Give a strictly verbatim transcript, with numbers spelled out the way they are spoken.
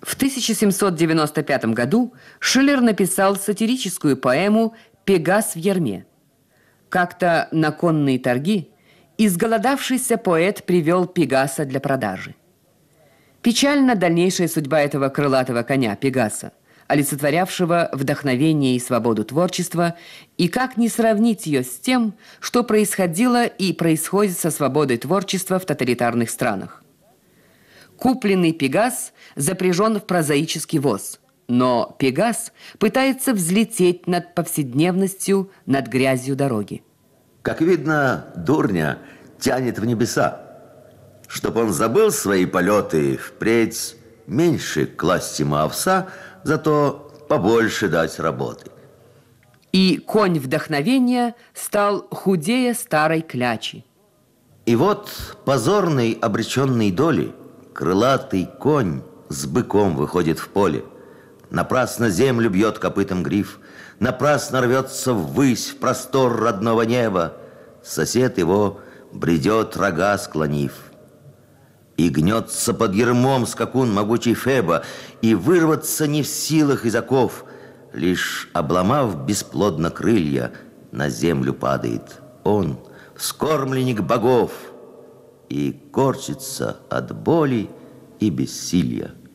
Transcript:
В тысяча семьсот девяносто пятом году Шиллер написал сатирическую поэму «Пегас в ярме». Как-то на конные торги изголодавшийся поэт привел Пегаса для продажи. Печальна дальнейшая судьба этого крылатого коня Пегаса, олицетворявшего вдохновение и свободу творчества, и как не сравнить ее с тем, что происходило и происходит со свободой творчества в тоталитарных странах. Купленный Пегас запряжен в прозаический воз, но Пегас пытается взлететь над повседневностью, над грязью дороги. Как видно, дурня тянет в небеса. Чтоб он забыл свои полеты, впредь меньше класть ему овса, зато побольше дать работы. И конь вдохновения стал худее старой клячи. И вот позорный обреченный доли крылатый конь с быком выходит в поле. Напрасно землю бьет копытом гриф, напрасно рвется ввысь, в простор родного неба. Сосед его бредет, рога склонив. И гнется под ермом скакун могучий Феба, и вырваться не в силах из оков. Лишь обломав бесплодно крылья, на землю падает он, вскормленник богов, и корчится от боли и бессилия.